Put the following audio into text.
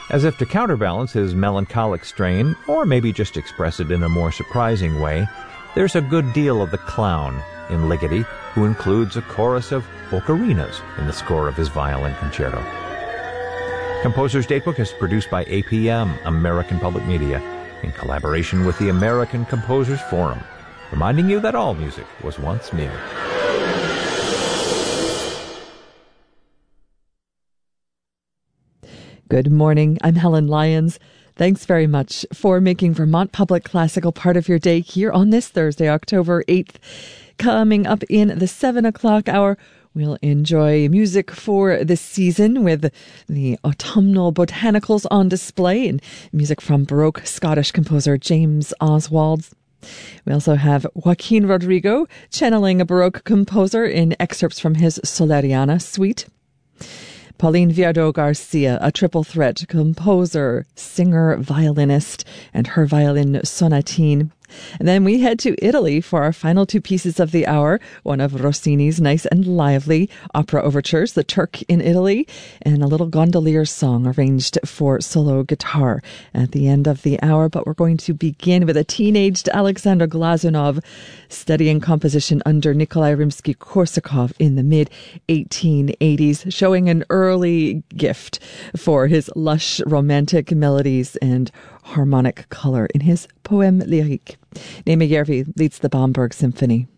As if to counterbalance his melancholic strain, or maybe just express it in a more surprising way, there's a good deal of the clown in Ligeti, who includes a chorus of ocarinas in the score of his violin concerto. Composer's Datebook is produced by APM, American Public Media, in collaboration with the American Composers Forum, reminding you that all music was once new. Good morning. I'm Helen Lyons. Thanks very much for making Vermont Public Classical part of your day here on this Thursday, October 8th. Coming up in the 7 o'clock hour, we'll enjoy music for the season with the autumnal botanicals on display and music from Baroque Scottish composer James Oswald. We also have Joaquin Rodrigo channeling a Baroque composer in excerpts from his Soleriana suite. Pauline Viardot Garcia, a triple threat composer, singer, violinist, and her violin sonatine. And then we head to Italy for our final two pieces of the hour, one of Rossini's nice and lively opera overtures, The Turk in Italy, and a little gondolier song arranged for solo guitar at the end of the hour. But we're going to begin with a teenaged Alexander Glazunov studying composition under Nikolai Rimsky-Korsakov in the mid-1880s, showing an early gift for his lush romantic melodies and harmonic color in his Poème lyrique. Németh Järvi leads the Bamberg Symphony.